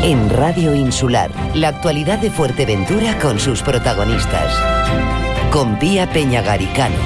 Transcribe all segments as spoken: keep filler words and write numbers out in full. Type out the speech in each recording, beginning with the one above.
En Radio Insular, la actualidad de Fuerteventura con sus protagonistas. Con Pía Peñagaricano.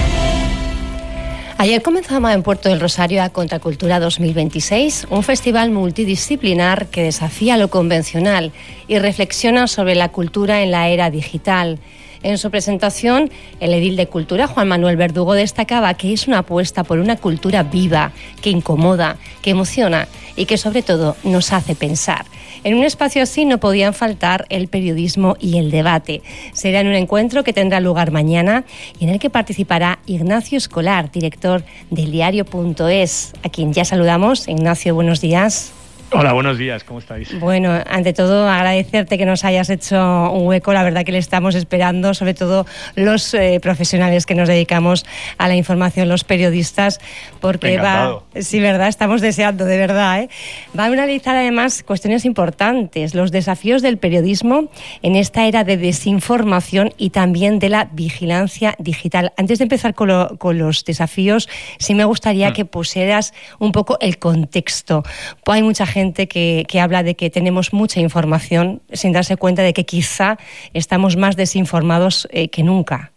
Ayer comenzaba en Puerto del Rosario a Contracultura dos mil veintiséis, un festival multidisciplinar que desafía lo convencional y reflexiona sobre la cultura en la era digital. En su presentación, el edil de Cultura, Juan Manuel Verdugo, destacaba que es una apuesta por una cultura viva, que incomoda, que emociona y que sobre todo nos hace pensar. En un espacio así no podían faltar el periodismo y el debate. Será en un encuentro que tendrá lugar mañana y en el que participará Ignacio Escolar, director del diario punto es, a quien ya saludamos. Ignacio, buenos días. Hola, buenos días, ¿cómo estáis? Bueno, ante todo agradecerte que nos hayas hecho un hueco, la verdad que le estamos esperando, sobre todo los eh, profesionales que nos dedicamos a la información, los periodistas, porque Encantado. va, sí, verdad, estamos deseando, de verdad, ¿eh? Va a analizar además cuestiones importantes, los desafíos del periodismo en esta era de desinformación y también de la vigilancia digital. Antes de empezar con, lo, con los desafíos, sí me gustaría mm. que pusieras un poco el contexto. Pues hay mucha gente gente que, que habla de que tenemos mucha información sin darse cuenta de que quizá estamos más desinformados eh, que nunca.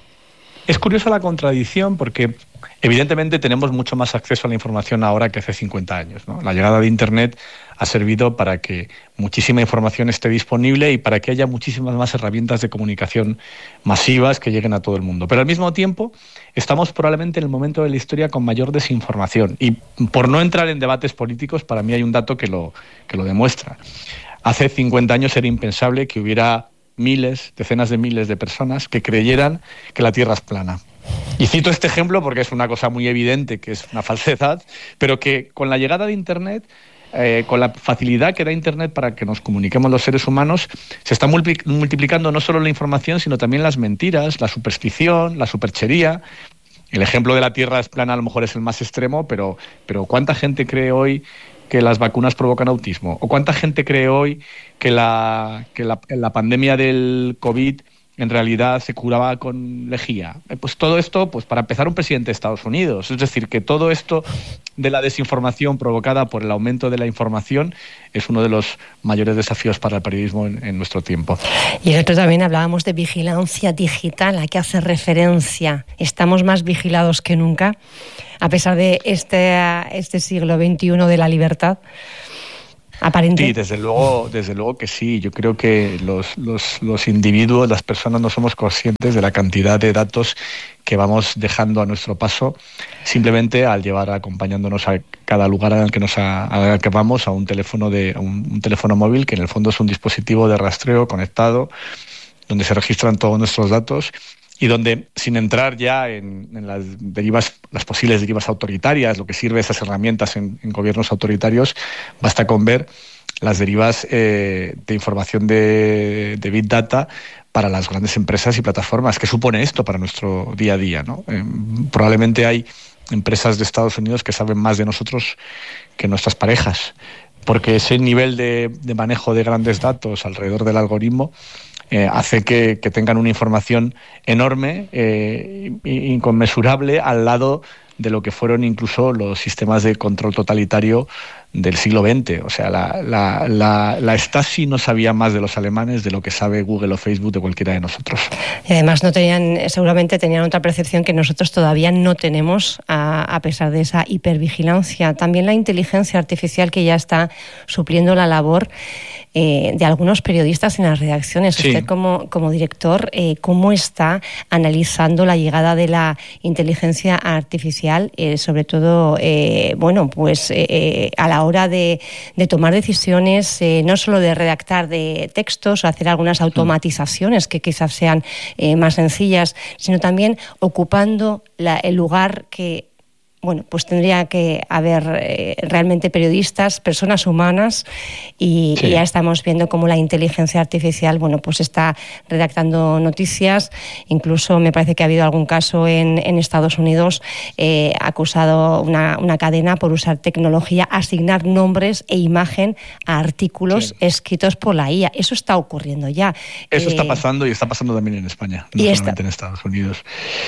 Es curiosa la contradicción porque evidentemente tenemos mucho más acceso a la información ahora que hace cincuenta años, ¿no? La llegada de Internet ha servido para que muchísima información esté disponible y para que haya muchísimas más herramientas de comunicación masivas que lleguen a todo el mundo. Pero al mismo tiempo estamos probablemente en el momento de la historia con mayor desinformación. Y por no entrar en debates políticos, para mí hay un dato que lo, que lo demuestra. Hace cincuenta años era impensable que hubiera miles, decenas de miles de personas que creyeran que la Tierra es plana. Y cito este ejemplo porque es una cosa muy evidente, que es una falsedad, pero que con la llegada de Internet, eh, con la facilidad que da Internet para que nos comuniquemos los seres humanos, se está multiplicando no solo la información, sino también las mentiras, la superstición, la superchería. El ejemplo de la Tierra es plana a lo mejor es el más extremo, pero, pero ¿cuánta gente cree hoy que las vacunas provocan autismo? ¿O cuánta gente cree hoy que la, que la, la pandemia del COVID en realidad se curaba con lejía? Pues todo esto, pues para empezar, un presidente de Estados Unidos. Es decir, que todo esto de la desinformación provocada por el aumento de la información es uno de los mayores desafíos para el periodismo en, en nuestro tiempo. Y el otro también hablábamos de vigilancia digital, a qué hace referencia. Estamos más vigilados que nunca, a pesar de este, este siglo veintiuno de la libertad. Aparente. Sí, desde luego, desde luego que sí. Yo creo que los, los, los individuos, las personas, no somos conscientes de la cantidad de datos que vamos dejando a nuestro paso, simplemente al llevar acompañándonos a cada lugar al que nos a, al que vamos a un teléfono de a un, un teléfono móvil que en el fondo es un dispositivo de rastreo conectado donde se registran todos nuestros datos y donde, sin entrar ya en, en las derivas, las posibles derivas autoritarias, lo que sirve esas herramientas en, en gobiernos autoritarios, basta con ver las derivas eh, de información de, de Big Data para las grandes empresas y plataformas. ¿Qué supone esto para nuestro día a día, ¿no? Eh, probablemente hay empresas de Estados Unidos que saben más de nosotros que nuestras parejas, porque ese nivel de, de manejo de grandes datos alrededor del algoritmo Eh, hace que, que tengan una información enorme, eh, inconmensurable, al lado de lo que fueron incluso los sistemas de control totalitario del siglo veinte. O sea, la, la, la, la Stasi no sabía más de los alemanes de lo que sabe Google o Facebook de cualquiera de nosotros. Y además no tenían, seguramente tenían otra percepción que nosotros todavía no tenemos, a, a pesar de esa hipervigilancia. También la inteligencia artificial que ya está supliendo la labor eh, de algunos periodistas en las redacciones. Sí. Usted como, como director, eh, ¿cómo está analizando la llegada de la inteligencia artificial, eh, sobre todo, eh, bueno, pues eh, a la hora de, de tomar decisiones, eh, no solo de redactar de textos o hacer algunas automatizaciones que quizás sean eh, más sencillas, sino también ocupando la, el lugar que, bueno, pues tendría que haber eh, realmente periodistas, personas humanas, y, sí. y ya estamos viendo cómo la inteligencia artificial, bueno, pues está redactando noticias. Incluso me parece que ha habido algún caso en, en Estados Unidos, eh, acusado una, una cadena por usar tecnología, asignar nombres e imagen a artículos sí. escritos por la I A. Eso está ocurriendo ya. Eso eh, está pasando y está pasando también en España, no y solamente está... en Estados Unidos.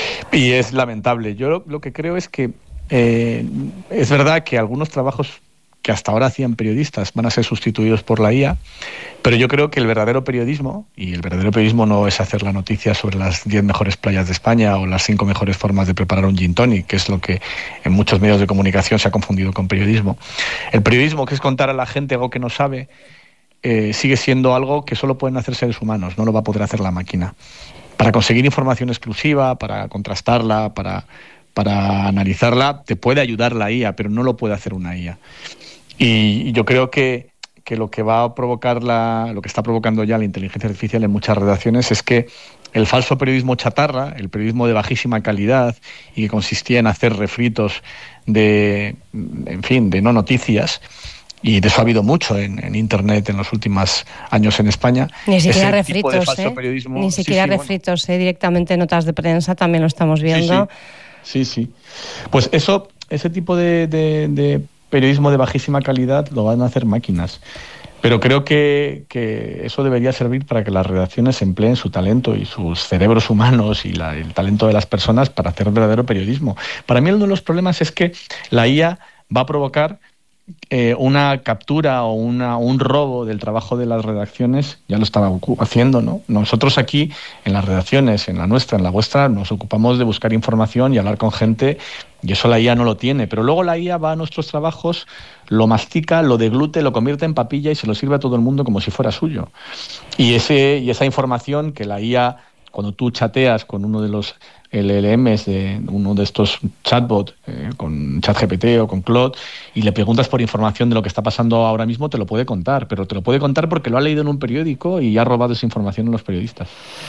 Y es lamentable. Yo lo, lo que creo es que Eh, es verdad que algunos trabajos que hasta ahora hacían periodistas van a ser sustituidos por la I A, pero yo creo que el verdadero periodismo, y el verdadero periodismo no es hacer la noticia sobre las diez mejores playas de España o las cinco mejores formas de preparar un gin tonic, que es lo que en muchos medios de comunicación se ha confundido con periodismo. El periodismo, que es contar a la gente algo que no sabe, eh, sigue siendo algo que solo pueden hacer seres humanos, no lo va a poder hacer la máquina. Para conseguir información exclusiva, para contrastarla, para, para analizarla, te puede ayudar la I A, pero no lo puede hacer una I A. Y yo creo que, que lo que va a provocar la, lo que está provocando ya la inteligencia artificial en muchas redacciones es que el falso periodismo chatarra, el periodismo de bajísima calidad y que consistía en hacer refritos de, en fin, de no noticias, y de eso ha habido mucho en, en Internet en los últimos años en España. Ni siquiera refritos, ¿eh? Ni siquiera sí, sí, refritos, bueno. ¿eh? Directamente notas de prensa, también lo estamos viendo. Sí, sí. sí, sí. Pues eso, ese tipo de, de, de periodismo de bajísima calidad lo van a hacer máquinas. Pero creo que, que eso debería servir para que las redacciones empleen su talento y sus cerebros humanos y la, el talento de las personas para hacer verdadero periodismo. Para mí uno de los problemas es que la I A va a provocar Eh, una captura o una, un robo del trabajo de las redacciones. Ya lo estaba haciendo, ¿no? Nosotros aquí, en las redacciones, en la nuestra, en la vuestra, nos ocupamos de buscar información y hablar con gente, y eso la I A no lo tiene. Pero luego la I A va a nuestros trabajos, lo mastica, lo deglute, lo convierte en papilla y se lo sirve a todo el mundo como si fuera suyo. Y, ese, y esa información que la I A, cuando tú chateas con uno de los L L Ms de uno de estos chatbots, eh, con ChatGPT o con Claude, y le preguntas por información de lo que está pasando ahora mismo, te lo puede contar, pero te lo puede contar porque lo ha leído en un periódico y ha robado esa información en los periodistas.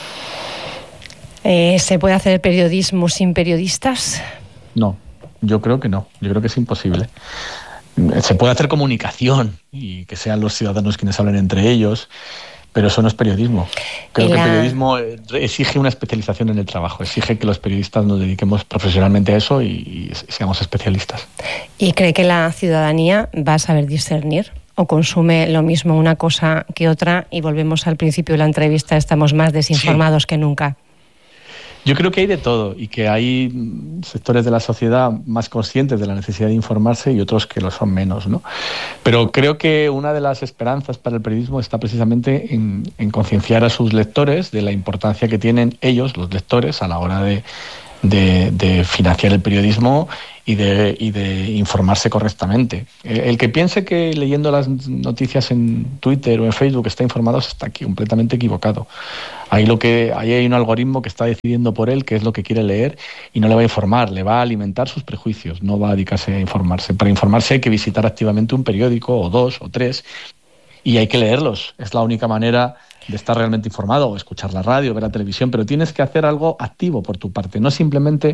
Eh, ¿Se puede hacer periodismo sin periodistas? No, yo creo que no, yo creo que es imposible. Se puede hacer comunicación y que sean los ciudadanos quienes hablen entre ellos, pero eso no es periodismo. Creo la... que el periodismo exige una especialización en el trabajo, exige que los periodistas nos dediquemos profesionalmente a eso y, y seamos especialistas. ¿Y cree que la ciudadanía va a saber discernir o consume lo mismo una cosa que otra? Y volvemos al principio de la entrevista, estamos más desinformados sí. que nunca. Yo creo que hay de todo y que hay sectores de la sociedad más conscientes de la necesidad de informarse y otros que lo son menos, ¿no? Pero creo que una de las esperanzas para el periodismo está precisamente en, en concienciar a sus lectores de la importancia que tienen ellos, los lectores, a la hora de, de, de financiar el periodismo y de, y de informarse correctamente. El, el que piense que leyendo las noticias en Twitter o en Facebook está informado está aquí completamente equivocado. Ahí, lo que, ahí hay un algoritmo que está decidiendo por él qué es lo que quiere leer y no le va a informar, le va a alimentar sus prejuicios, no va a dedicarse a informarse. Para informarse hay que visitar activamente un periódico o dos o tres y hay que leerlos. Es la única manera de estar realmente informado, o escuchar la radio, ver la televisión, pero tienes que hacer algo activo por tu parte, no simplemente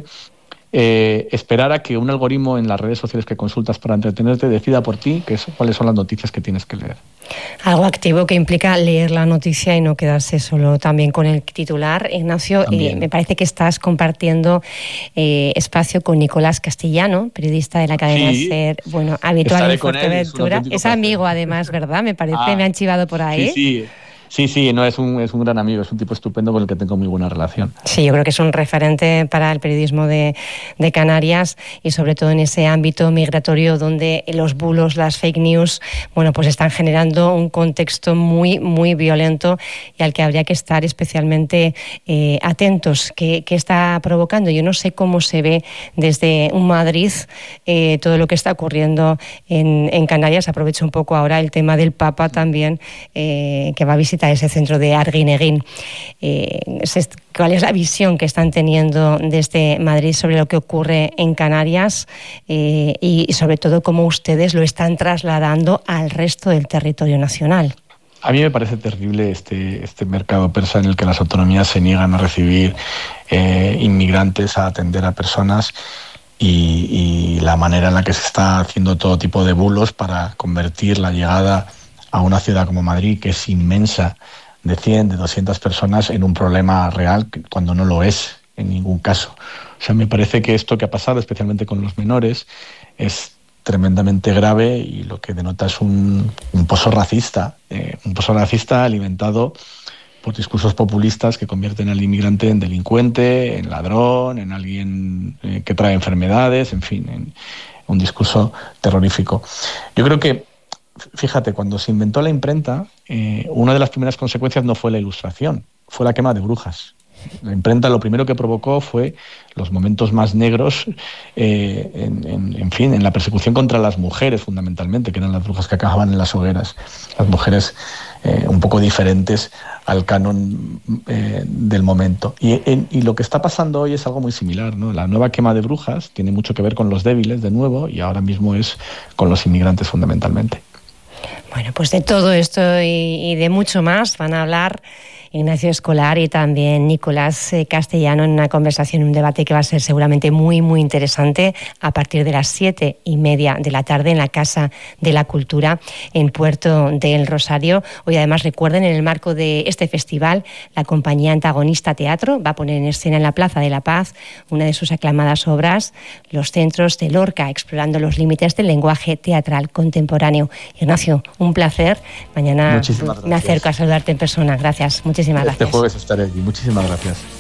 Eh, esperar a que un algoritmo en las redes sociales que consultas para entretenerte decida por ti que es, cuáles son las noticias que tienes que leer. Algo activo que implica leer la noticia y no quedarse solo también con el titular. Ignacio, eh, me parece que estás compartiendo eh, espacio con Nicolás Castellano, periodista de la cadena sí, SER, bueno, habitual en Fuerteventura. Es, es amigo además, ¿verdad? Me parece, ah, me han chivado por ahí. Sí, sí. Sí, sí, no, es un, es un gran amigo, es un tipo estupendo con el que tengo muy buena relación. Sí, yo creo que es un referente para el periodismo de, de Canarias y sobre todo en ese ámbito migratorio donde los bulos, las fake news, bueno, pues están generando un contexto muy, muy violento y al que habría que estar especialmente eh, atentos. ¿Qué, ¿Qué está provocando? Yo no sé cómo se ve desde un Madrid eh, todo lo que está ocurriendo en, en Canarias. Aprovecho un poco ahora el tema del Papa también, eh, que va a visitar a ese centro de Arguineguín. Eh, ¿Cuál es la visión que están teniendo desde Madrid sobre lo que ocurre en Canarias eh, y sobre todo cómo ustedes lo están trasladando al resto del territorio nacional? A mí me parece terrible este, este mercado persa en el que las autonomías se niegan a recibir eh, inmigrantes, a atender a personas y, y la manera en la que se está haciendo todo tipo de bulos para convertir la llegada a una ciudad como Madrid, que es inmensa, de cien, de doscientas personas, en un problema real, cuando no lo es en ningún caso. O sea, me parece que esto que ha pasado, especialmente con los menores, es tremendamente grave y lo que denota es un, un pozo racista, eh, un pozo racista alimentado por discursos populistas que convierten al inmigrante en delincuente, en ladrón, en alguien eh, que trae enfermedades, en fin, en, un discurso terrorífico. Yo creo que, fíjate, cuando se inventó la imprenta, eh, una de las primeras consecuencias no fue la ilustración, fue la quema de brujas. La imprenta lo primero que provocó fue los momentos más negros, eh, en, en, en fin, en la persecución contra las mujeres fundamentalmente, que eran las brujas que acababan en las hogueras, las mujeres eh, un poco diferentes al canon eh, del momento. Y, en, y lo que está pasando hoy es algo muy similar, ¿no? La nueva quema de brujas tiene mucho que ver con los débiles, de nuevo, y ahora mismo es con los inmigrantes fundamentalmente. Bueno, pues de todo esto y, y de mucho más van a hablar Ignacio Escolar y también Nicolás Castellano en una conversación, un debate que va a ser seguramente muy, muy interesante a partir de las siete y media de la tarde en la Casa de la Cultura en Puerto del Rosario. Hoy además recuerden, en el marco de este festival, la compañía Antagonista Teatro va a poner en escena en la Plaza de la Paz una de sus aclamadas obras, Los Centros de Lorca, explorando los límites del lenguaje teatral contemporáneo. Ignacio, un placer. Mañana me acerco a saludarte en persona. Gracias. Muchísimas gracias. Este jueves estaré aquí. Muchísimas gracias.